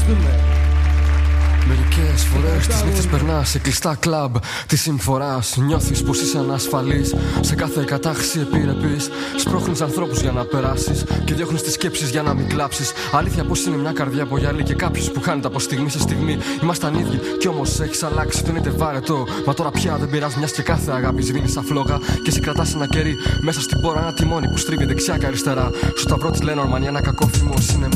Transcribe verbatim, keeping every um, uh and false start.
ευχαριστούμε. Μερικές φορές τις νύχτες περνάς σε κλειστά κλαμπ της συμφοράς. Νιώθεις πως είσαι ανασφαλής σε κάθε κατάχυση επιρρεπής. Σπρώχνεις ανθρώπους για να περάσεις και διώχνεις τις σκέψεις για να μην κλάψεις. Αλήθεια πως είναι μια καρδιά από γυαλί και κάποιος που χάνεται από στιγμή σε στιγμή. Ήμασταν ίδιοι κι όμως έχεις αλλάξει. Δεν είναι βαρετό, μα τώρα πια δεν πειράζει, μιας και κάθε αγάπη σβήνει σαν φλόγα. Και εσύ κρατάς ένα κερί μέσα στην πόρα, ένα τιμόνι που στρίβει δεξιά και αριστερά. Στο σταυρό της Λένορμαν, ένα κακό φήμο είναι